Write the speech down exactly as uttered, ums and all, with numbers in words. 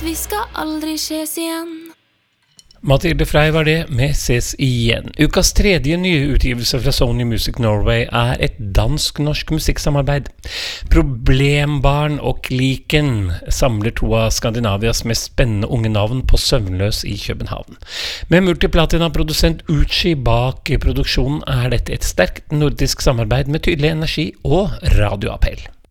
vi skal aldri ses igjen. Mathilde Frey var det med Ses igjen. Ukas tredje nye utgivelse fra Sony Music Norway er et dansk-norsk musikksamarbeid. Problembarn og Kliken samler to av Skandinavias mest spennende unge navn på Søvnløs i København. Med multiplatina-produsent Uchi bak i produksjonen er dette et sterkt nordisk samarbeid med tydelig energi og radioappell.